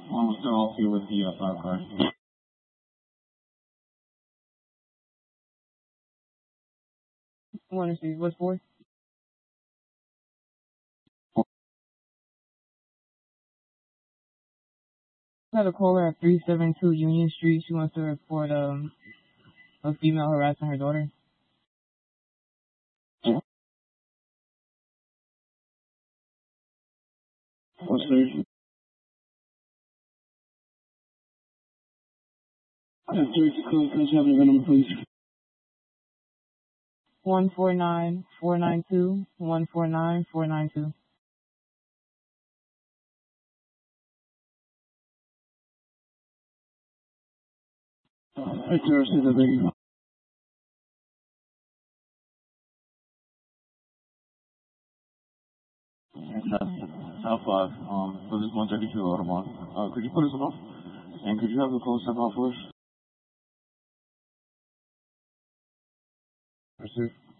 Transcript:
Almost all here with the 5 car. Want to see what's for? I had a caller at 372 Union Street. She wants to report a female harassing her daughter. What's her? Jersey Code, can you have your number, please? 149-492, 149-492. Right there, say that there you go. Fantastic. South 5, for this 132 Audubon. Could you put us off? And could you have the phone step out for us? Pursuit.